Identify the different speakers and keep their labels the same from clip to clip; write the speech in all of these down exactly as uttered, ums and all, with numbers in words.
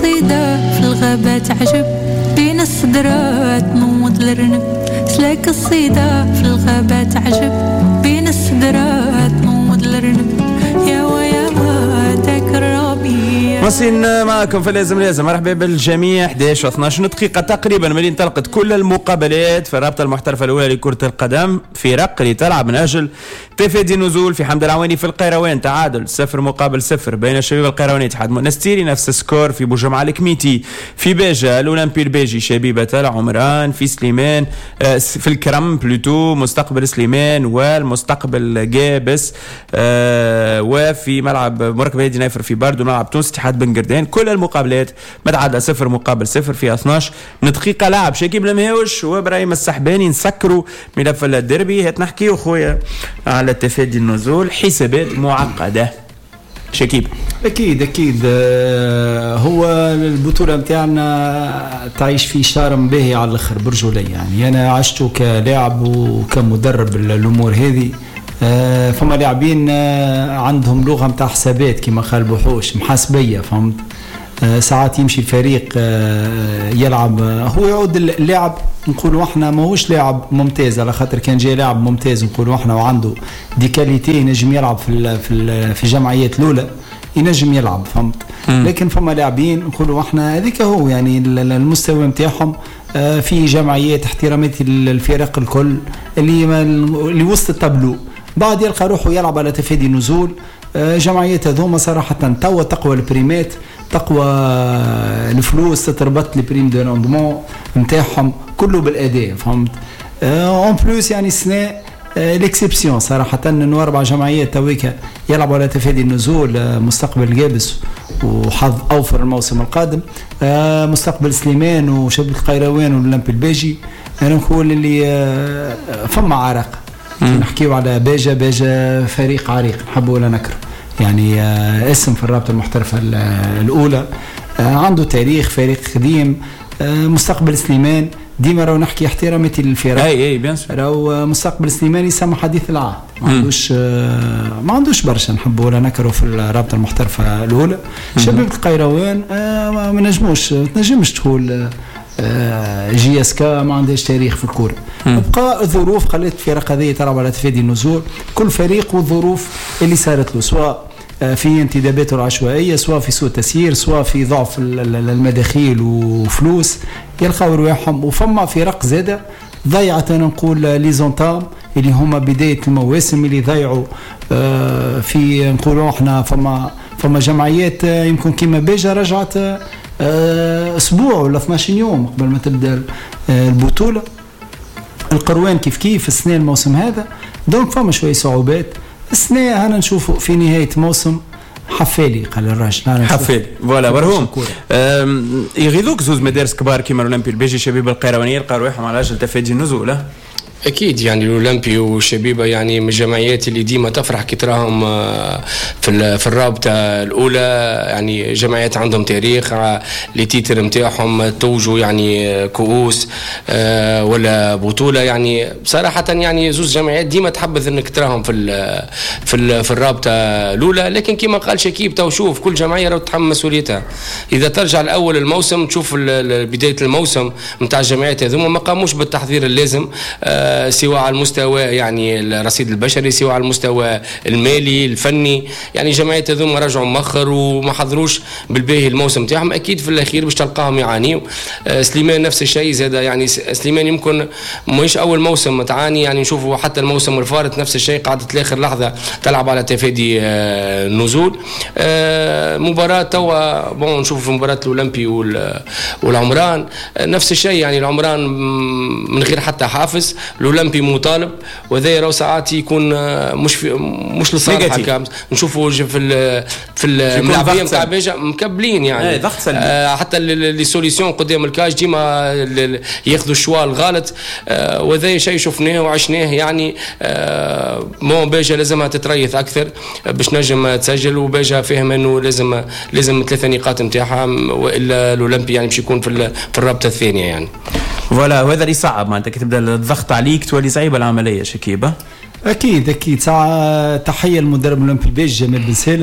Speaker 1: الصيدة في الغابة تعجب بين الصدرات نوض الرنب سلاك الصيدة في الغابة تعجب بين الصدرات نوض الرنب يا ويا واتك الربيع.
Speaker 2: واصلين معكم في لازم لازم. مرحبا بالجميع. احد عشر و اثنا عشر دقيقة تقريبا من انطلقت كل المقابلات في الرابطة المحترفة الأولى لكرة القدم. فرق اللي تلعب من أجل تفادي النزول في حمد العواني في القيروان تعادل صفر مقابل صفر بين الشبيبة القيرواني اتحاد مونستيري. نفس السكور في بوجمعة الكميتي. في باجة الأولمبي البيجي شبيبة العمران. في سليمان آه في الكرم بلوتو مستقبل سليمان والمستقبل جابس آه وفي ملعب مركب هادي نايفر في باردو ملعب تونس اتحاد بن قردان. كل المقابلات متعادله صفر مقابل صفر في اثنا عشر دقيقه. لاعب شكيب المهاوش وابراهيم السحباني نسكروا ملف الديربي. هات نحكيو خويا على تفادي النزول. حسابات معقده شكيب.
Speaker 3: اكيد اكيد هو البطوله نتاعنا تعيش في شارم باهي على الاخر برجولي. يعني انا عشته كلاعب وكمدرب الامور هذه. فما لاعبين عندهم لغه نتاع حسابات كما قال بوحوش محاسبيه فهمت. ساعات يمشي الفريق يلعب هو يعود اللاعب نقولوا احنا ماهوش لاعب ممتاز على خاطر كان جاي لاعب ممتاز نقولوا احنا وعنده دي كاليتي ينجم يلعب في في في الجمعيات الاولى ينجم يلعب فهمت. لكن فما لاعبين نقولوا احنا هذيك هو يعني المستوى نتاعهم في جمعيات احترامات الفرق الكل اللي اللي وسط التابلو بعد يلقى روحه يلعب على تفادي نزول. جمعيات هذوما صراحه توا تقوى البريمات تقوى الفلوس تتربط البريم دو روندمون نتاعهم كله بالاداء فهمت. اون بلوس يعني السنه ليكسيبسيون صراحه انه اربع جمعيات تويكا يلعبوا على تفادي النزول. مستقبل جابس وحظ اوفر الموسم القادم. مستقبل سليمان وشباب القيروان والأولمبي الباجي. انا نقول اللي فما عرق نحكيو على باجة باجة فريق عريق نحبوا ولا نكره يعني اسم في الرابطة المحترفة الأولى. عنده تاريخ فريق قديم. مستقبل سليمان ديما راهو نحكي احتراماتي للفرق.
Speaker 2: اي اي بيان سور.
Speaker 3: راهو مستقبل سليمان يسمى حديث العهد ما عندوش ما عندوش برشا نحبوا ولا نكره في الرابطة المحترفة الأولى. شباب القيروان ما نجموش تنجمش تقول جي اس كا ما عندهاش تاريخ في الكوره. بقى الظروف خلت الفرق هذه تلعب على تفادي النزول. كل فريق والظروف اللي صارت له سواء في انتداباته العشوائيه سواء في سوء تسيير سواء في ضعف المداخيل وفلوس يلقاو رواحهم. وفما فرق زاده ضيعت انا نقول لي زونتام اللي هما بدايه المواسم اللي ضيعوا في نقولوا احنا فما فما جمعيات يمكن كيما باجة رجعت اسبوع ولا اثنا عشر يوم قبل ما تبدا البطوله. القروان كيف كيف السنه الموسم هذا دونك فما شويه صعوبات. السنه هنا نشوفوا في نهايه موسم حفالي قال الراجل
Speaker 2: حفالي فوالا برهوم. يغيظوك زوز مدارس كبار كيما الأولمبي الباجي شبيبه القيروانيه يلقاو روحهم على اجل تفادي النزول.
Speaker 4: اكيد يعني الاولمبي والشبيبه يعني من الجمعيات اللي ديما تفرح كي تراهم في في الرابطه الاولى. يعني جمعيات عندهم تاريخ لي تيتر نتاعهم توجوا يعني كؤوس ولا بطوله. يعني بصراحه يعني زوز جمعيات ديما تحبذ انك تراهم في في في الرابطه الاولى. لكن كما قال شكيب تو شوف كل جمعيه راهو تتحمل مسؤوليتها. اذا ترجع لاول الموسم تشوف بدايه الموسم نتاع الجمعيات هذوما ما قاموش بالتحضير اللازم سواء على المستوى يعني الرصيد البشري سواء على المستوى المالي الفني. يعني جمعيات هذوما رجعوا مؤخر وما حضروش بالباهي الموسم تاعهم. اكيد في الاخير باش تلقاهم يعانيوا. سليمان نفس الشيء زاد. يعني سليمان يمكن مش اول موسم تعاني. يعني نشوفوا حتى الموسم الفارط نفس الشيء قعدت لاخر لحظه تلعب على تفادي النزول. مباراه توا بون نشوف مباراه الاولمبي والعمران نفس الشيء. يعني العمران من غير حتى حافز. الأولمبي مطالب وذا راهو ساعات يكون مش في مش لصالح كامل. نشوفوا في ال في الملاعبيه نتاع باجة مكبلين يعني آه حتى لي سوليسيون قدام الكاج ديما ياخذوا الشوا الغلط. آه وذا شيء شفناه وعشناه. يعني آه مو باجة لازمها تتريث اكثر باش نجم تسجل. وباجة فاهم انه لازم لازم ثلاثه نقاط نتاعها والا الاولمبي يعني باش يكون في في الرابطه الثانيه يعني
Speaker 2: فوالا. وهذا اللي صعب معناتها كي تبدا الضغط عليك تولي صعيبه العمليه شكيبه.
Speaker 3: اكيد اكيد ساعه تحيه للمدرب الاولمبي الباجي جمال بن سالم.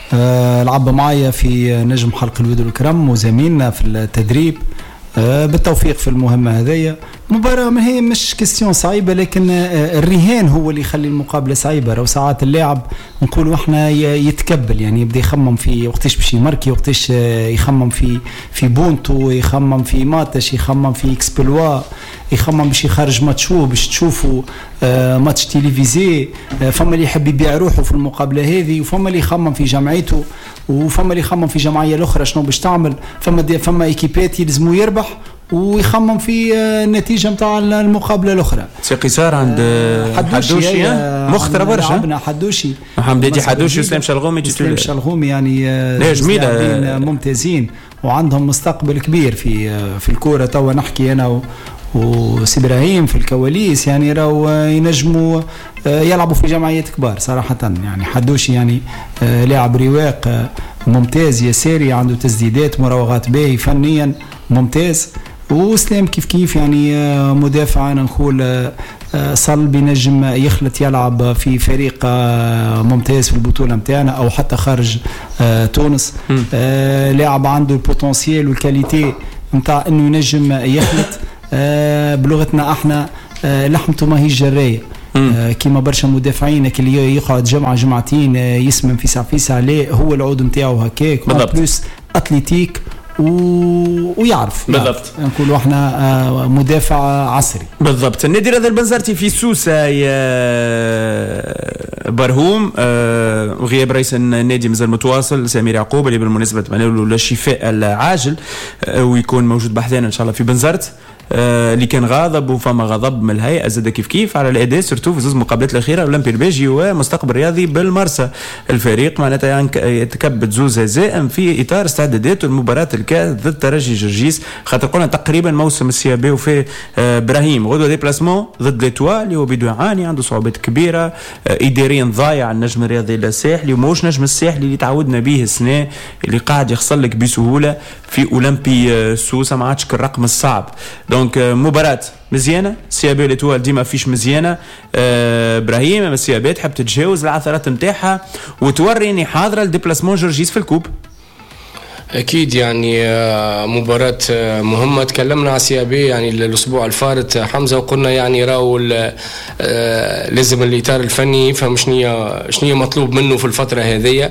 Speaker 3: لعب معايا في نجم حلق الود والكرم وزميلنا في التدريب. بالتوفيق في المهمة هذية. مباراة ما هي مش كستيون صعيبة، لكن الرهان هو اللي يخلي المقابلة صعيبة. لو ساعات اللاعب نقولوا احنا يتكبل، يعني يبدأ يخمم في وقتاش باش يماركي، وقتاش يخمم في في بونتو، يخمم في ماتش، يخمم في اكسبلوا، يخمم باش يخرج ماتشو باش تشوفوا ماتش تيليفيزي. فما اللي يحب يبيع روحه في المقابلة هذه، وفما اللي يخمم في جمعيته، وفما اللي يخمم في جمعية الأخرى شنو باش تعمل. فما فما ايكيبات يلزموا يربح ويخمم في النتيجة متاع المقابلة الأخرى.
Speaker 2: سي قصار عند حدوشي مخترة برشا.
Speaker 3: لعبنا حدوشي
Speaker 2: محمد حدوشي وسلام شلغومي.
Speaker 3: سلام شلغومي يعني جميلة ممتازين وعندهم مستقبل كبير في في الكورة. توا نحكي أنا وسي إبراهيم في الكواليس، يعني راهو ينجموا يلعبوا في جمعيات كبار صراحة. يعني حدوشي يعني لاعب رواق ممتاز يساري، عنده تسديدات مراوغات باهي، فنيا ممتاز. وسلام كيف كيف يعني مدافع أنا نقول صل بينجم يخلط يلعب في فريق ممتاز في البطولة متاعنا أو حتى خارج تونس. لاعب عنده البوتنسيال والكاليتي متاع إنه ينجم يخلط. بلغتنا احنا لحمته ما هي جراية كيما برشا مدافعين اللي يقعد جمعة جمعتين يسمن في سعفيسة عليه. هو العود متاعه هكاك بلوس اتليتيك و... ويعرف
Speaker 2: بالضبط.
Speaker 3: نقولوا احنا مدافع عصري
Speaker 2: بالضبط. النادي رياضي البنزرتي في سوسة يا برهوم، وغياب رئيس النادي مازال متواصل سمير يعقوب اللي بالمناسبة نتمنى له الشفاء العاجل ويكون موجود بحثيا ان شاء الله في بنزرت. آه اللي كان غاضب وفما غضب من الهيئه زاد كيف كيف على الاداء سورتو في زوج مقابلات الاخيره. اولمبي الباجي ومستقبل رياضي بالمرسى، الفريق معناتها يتكبد زوز هزائم في اطار استعداداته المباراه الكاس ضد ترجي جرجيس، خاطر قلنا تقريبا موسم السيابي وفي آه ابراهيم غدوه ديبلاسمون ضد ليتوال اللي هو بده يعاني، عنده صعوبات كبيره آه اداريا ضايع النجم الرياضي الساحلي وموش نجم الساحلي اللي تعودنا به السنه اللي قاعد يخسر لك بسهوله في اولمبي آه سوسه، ما عادش الرقم الصعب. دونك مباراة مزيانة سيابي لتوال ديما فيش مزيانة. آه ابراهيم اما السيابي تحب تتجاوز العثرات نتاعها وتوريني حاضرة لديبلاسمون جورجيس في الكوب.
Speaker 4: أكيد يعني مباراة مهمة. تكلمنا على سيابي يعني الأسبوع الفارط حمزة وقلنا يعني راهو لازم الإطار الفني يفهم شنية شنية مطلوب منه في الفترة هذه.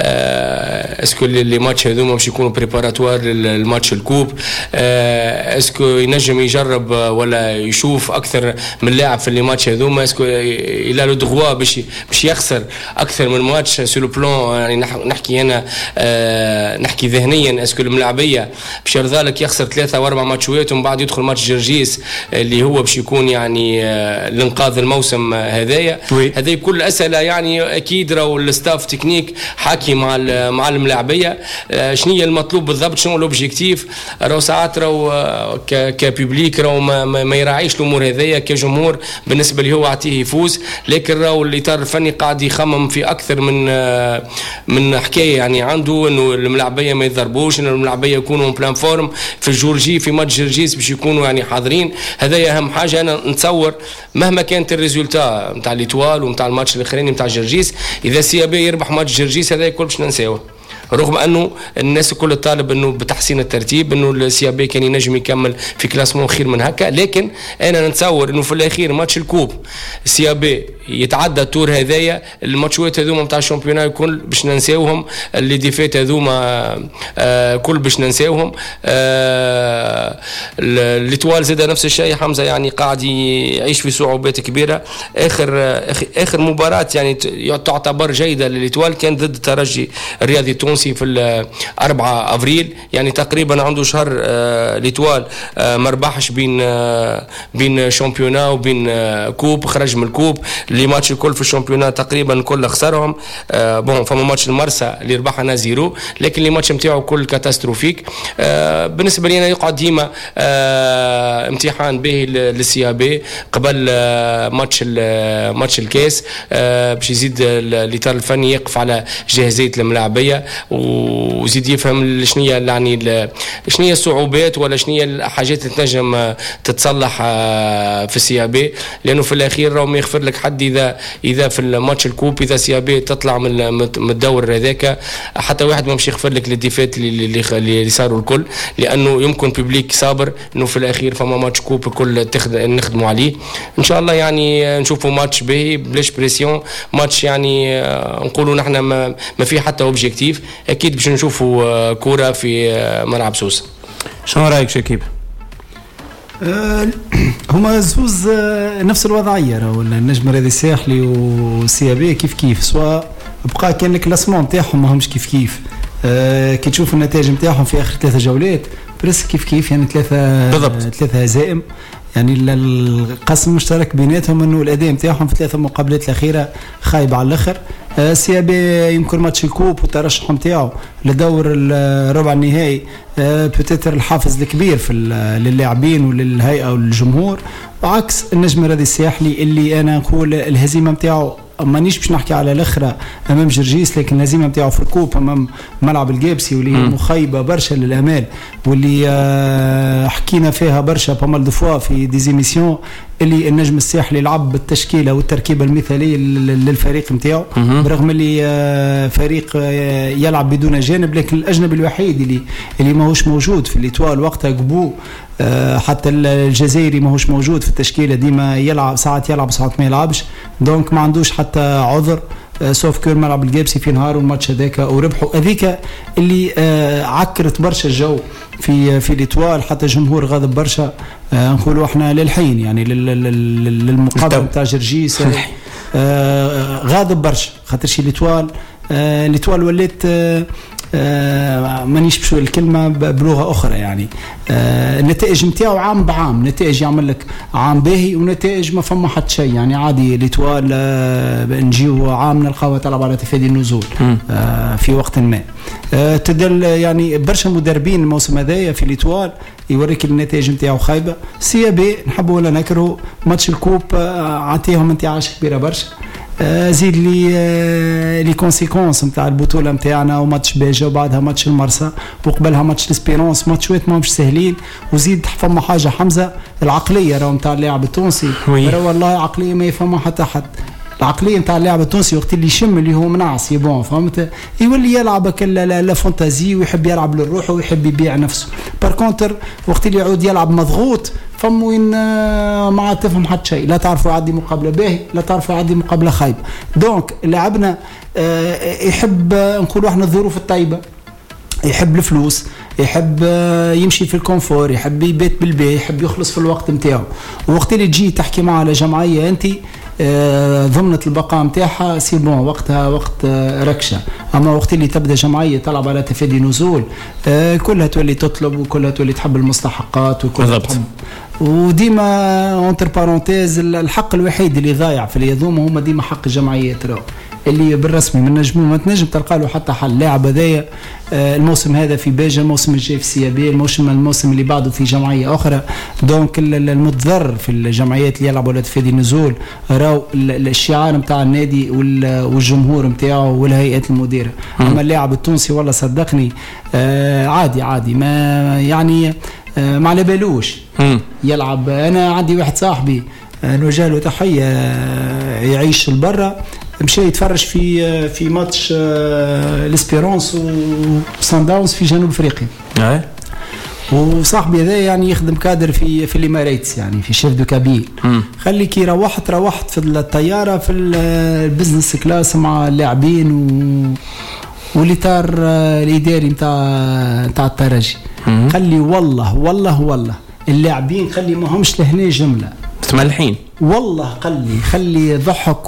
Speaker 4: اسكو اللي ماتش هذوما باش يكونوا بريباراتوار للماتش الكوب، اسكو ينجم يجرب ولا يشوف أكثر من لاعب في اللي ماتش هذوما، اسكو إلى لو دغوا باش باش يخسر أكثر من ماتش سو لو بلون. يعني نحكي هنا نحكي ذهنيا اسكو الملاعبيه باش يرضى يخسر ثلاثه واربع ماتشات ومن بعد يدخل ماتش جرجيس اللي هو باش يكون يعني لانقاذ الموسم هذايا. هذه كل اسئله يعني اكيد راهو الستاف تكنيك حاكي مع مع الملاعبيه شنو هي المطلوب بالضبط، شنو الاوبجيكتيف. راهو ساعات راهو كبيبليك راهو ما, ما يراعيش الامور هذيا كجمهور بالنسبه اللي هو عطيه يفوز، لكن راهو الاطار الفني قاعد يخمم في اكثر من من حكايه يعني عنده انه الملاعبيه ما يضربوش، ان الملاعبيه يكونوا بلان فورم في الجورجي في ماتش جرجيس باش يكونوا يعني حاضرين. هذا اهم حاجه. انا نتصور مهما كانت الريزولتا نتاع ليتوال ونتاع الماتش الاخراني نتاع جرجيس، اذا سيابي يربح ماتش جرجيس هذا الكل باش ننساوه، رغم انه الناس الكل طالب انه بتحسين الترتيب انه السيابي كان ينجم يكمل في كلاسمون خير من هكا، لكن انا نتصور انه في الاخير ماتش الكوب السيابي يتعدى التور هذايا. الماتشات هذوما نتاع الشامبيونات يكون باش ننساوهم، اللي ديفات هذوما آه كل باش ننساوهم. آه ليتوال زاد نفس الشيء حمزه، يعني قاعد يعيش في صعوبات كبيره. اخر اخر مباراه يعني تعتبر جيده لليتوال كان ضد الترجي الرياضي التونسي في أربعة أفريل، يعني تقريبا عنده شهر آه ليتوال آه ما ربحش بين آه بين شامبيونا وبين آه كوب، خرج من الكوب. اللي ماتش الكل في الشامبيونا تقريبا كل خسرهم. آه بون فما ماتش المرسى اللي ربحنا زيرو، لكن اللي ماتش نتاعو كل كاتاستروفيك. آه بالنسبه لي انا يقعد ديما آه امتحان باهي للسيابي قبل آه ماتش ماتش الكاس آه باش يزيد الاطار الفني يقف على جاهزيه الملاعبيه وزيد يفهم شنو يعني شنو هي الصعوبات ولا شنو هي الحاجات اللي تنجم تتصلح في السيابي، لانه في الاخير راهو ما يغفر لك حد عندي اذا اذا في الماتش الكوب اذا سيابي تطلع من من الدور هذاك حتى واحد ما مش يغفر لك الديفات اللي اللي, اللي صاروا الكل، لانه يمكن بيبليك صابر انه في الاخير فما ماتش كوب الكل نخدموا عليه. ان شاء الله يعني نشوفوا ماتش باهي بلاش بريسيون، ماتش يعني نقولوا نحن ما, ما في حتى اوبجيكتيف، اكيد باش نشوفوا كوره في ملعب سوسه.
Speaker 2: شنو رايك شكيب؟
Speaker 3: أه هما زوز نفس الوضعيه، راهو النجم الرياضي الساحلي وسيابي كيف كيف، سواء بقى كان الكلاسمون نتاعهم ما همش كيف كيف. أه كي تشوف النتائج نتاعهم في اخر ثلاثه جولات بريس كيف كيف، يعني ثلاثه
Speaker 2: بالضبط
Speaker 3: ثلاثه هزائم، يعني القسم المشترك بيناتهم انه الاداء نتاعهم في ثلاثه مقابلات الاخيره خايب على الاخر. أه سيابي يمكن ماتش الكوب والترشح نتاعو لدور الربع النهائي أه بتتر الحافز الكبير في للاعبين وللهيئه وللجمهور، وعكس النجم الرياضي الساحلي اللي انا نقول الهزيمه نتاعو مانيش باش نحكي على الاخره امام جرجيس، لكن الهزيمه نتاعو في الكوب امام ملعب القابسي واللي هي مخيبه برشا للامال، واللي آه حكينا فيها برشا بامال دو فوا في ديزيميسيون، اللي النجم الساحلي لعب بالتشكيله والتركيبه المثاليه للفريق نتاعو، برغم اللي آه فريق آه يلعب بدون جانب، لكن الاجنبي الوحيد اللي اللي ماهوش موجود في الاطوال وقتها قبو، أه حتى الجزائري ماهوش موجود في التشكيله، ديما يلعب ساعات يلعب ساعات ما يلعبش، دونك ما عندوش حتى عذر. أه سوف كور ملعب القابسي في نهار والماتش هذاك وربحوا، هذيك اللي أه عكرت برشا الجو في في الاطوال، حتى الجمهور غاضب برشا. أه نقولوا احنا للحين يعني للمقابله نتاع جرجيس أه غاضب برشا، خاطرش الاطوال أه الاطوال ولات أه آه مانيش بشوي الكلمه بلغه اخرى، يعني آه النتائج نتاعو عام بعام، نتائج يعمل لك عام باهي ونتائج ما فما حتى شيء، يعني عادي الاطوال آه نجيو عام نلقاوها تلعب على تفادي النزول آه في وقت ما. آه تدل يعني برشا مدربين الموسم هذايا في الاطوال يوريك النتائج نتاعو خايبه. سيابي نحبوا ولا نكرهوا ماتش الكوب آه عطيهم انتعاش كبيره برشا. آه زيد لي آه لي كونسيكونس نتاع البطوله نتاعنا، وماتش باجا وبعدها ماتش المرسى وقبلها ماتش ليسبيرونس، ماتشات ماهمش سهلين. وزيد فما حاجه حمزه، العقليه راهو نتاع اللاعب التونسي، راهو والله عقليه ما يفهمها حتى حد. العقليه نتاع اللاعب التونسي وقت اللي يشم اللي هو منعس بون فهمت، يولي يلعب كلا لا, لا فانتازي ويحب يلعب للروح ويحب يبيع نفسه. باركونتر وقت اللي يعود يلعب مضغوط فم وين ما تفهم حتى شيء، لا تعرفوا يعدي مقابله باهي لا تعرفوا يعدي مقابله خايبه. دونك لاعبنا يحب نقولوا احنا الظروف الطيبه، يحب الفلوس، يحب يمشي في الكونفور، يحب يبيت بالبيت، يحب يخلص في الوقت نتاعو. وقت اللي تجي تحكي معه على جمعيه انت آه ضمنت البقاء نتاعها سي بون وقتها وقت آه ركشه. اما وقت اللي تبدا جمعيه تلعب على تفادي نزول آه كلها تولي تطلب وكلها تولي تحب المستحقات وكلها تحب. وديما اونتر بارونتيز الحق الوحيد اللي ضايع في اليذوم هما ديما حق الجمعيات، راهو اللي بالرسمي من نجمو ما تنجم تلقى له حتى حل. لاعب هذايا آه الموسم هذا في باجا، الموسم الجاي في سيابي، الموسم الموسم اللي بعده في جمعيه اخرى. دونك المتضرر في الجمعيات اللي يلعبوا ولا تفادي النزول راهو الشعار نتاع النادي والجمهور نتاعو والهيئات المديره. اما اللاعب التونسي والله صدقني آه عادي عادي ما يعني آه ما على بالوش يلعب. انا عندي واحد صاحبي آه نوجه له تحيه آه يعيش لبرا، مشى يتفرج في في ماتش ليسبيرونس وسان داونز في جنوب افريقيا.
Speaker 2: اي
Speaker 3: وصاحبي هذا يعني يخدم كادر في في الامارات يعني في شيف دو كابين. خلي كي روحت روحت في الطياره في البزنس كلاس مع اللاعبين و والاطار الاداري نتاع نتاع الترجي. قال لي والله والله والله اللاعبين قال لي ما همش لهنا جمله
Speaker 2: متملحين
Speaker 3: والله، قال لي خلي ضحك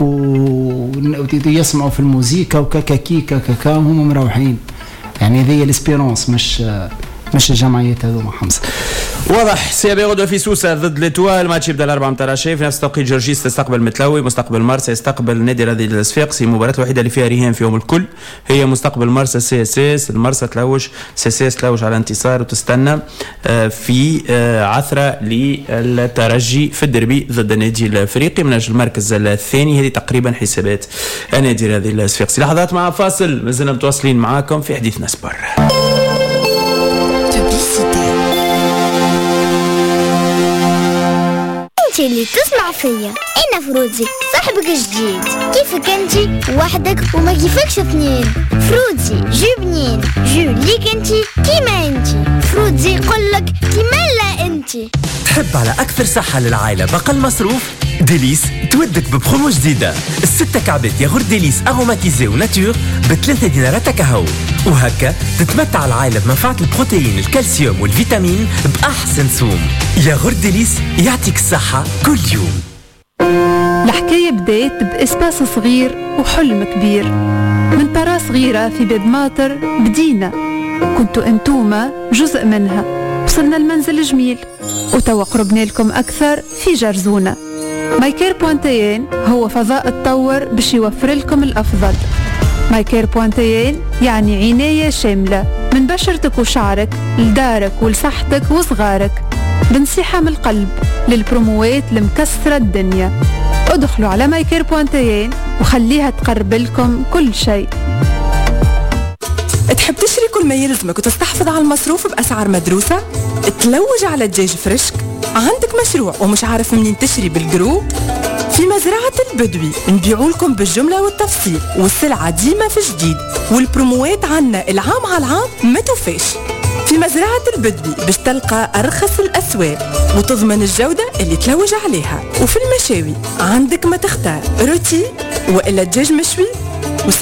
Speaker 3: ويسمعوا في الموسيقى وكاكاكي كاكاكا هم مروحين. يعني هذه الاسبيرونس مش مش الجمعيات هذوما حمزه.
Speaker 2: واضح. سيابي غدوه في سوسه ضد ليتوال، ماتش يبدا الاربعه متاع في نفس التوقيت. جورجيس تستقبل متلوي، مستقبل مرسى يستقبل نادي رياضي الصفاقسي. المباراه الوحيده اللي فيها رهان فيهم الكل هي مستقبل مرسى سي اس اس. المرسى تلوش سي اس اس تلوش على انتصار وتستنى في عثره للترجي في الدربي ضد النادي الافريقي من اجل المركز الثاني. هذه تقريبا حسابات النادي الرياضي الصفاقسي. لحظات مع فاصل، مازلنا متواصلين معاكم في حديثنا سبور.
Speaker 5: انتي اللي تسمع فيا، انا فروزي صاحبك الجديد. كيفك انتي وحدك وما كيفكش اثنين؟ فروزي جو بنين، جو ليك انتي كيما انتي. فروزي يقولك كيما لا انتي.
Speaker 6: تحب على أكثر صحة للعائلة بقل مصروف؟ ديليس تودك ببرومو جديدة، الستة كعبات ياغورت ديليس أروماتيزي وناتور بثلاثة دينارات كهو، وهكا تتمتع العائلة بمنفعة البروتين الكالسيوم والفيتامين بأحسن سوم. ياغورت ديليس يعطيك الصحة كل يوم.
Speaker 7: الحكاية بدأت بإسباس صغير وحلم كبير. من طرا صغيرة في باب ماطر بدينا، كنتوا انتوما جزء منها. وصلنا المنزل جميل، وتوا قربنا لكم أكثر في جرزونة. مايكير بوانتيين هو فضاء تطور باش يوفر لكم الأفضل. مايكير بوانتيين يعني عناية شاملة من بشرتك وشعرك لدارك ولصحتك وصغارك، بنصيحة من القلب للبروموات المكسرة الدنيا. ادخلوا على مايكير بوانتيين وخليها تقرب لكم كل شيء.
Speaker 8: تحب تشري كل ما يلزمك وتستحفظ على المصروف بأسعار مدروسة؟ تلوج على دجاج فريشك؟ عندك مشروع ومش عارف منين تشري بالجروب؟ في مزرعة البدوي نبيعوا لكم بالجملة والتفصيل، والسلعة ديما في جديد، والبروموات عنا العام على العام ما توفيش. في مزرعة البدوي باش تلقى أرخص الأسواق وتضمن الجودة اللي تلوج عليها. وفي المشاوي عندك ما تختار، روتي وإلا دجاج مشوي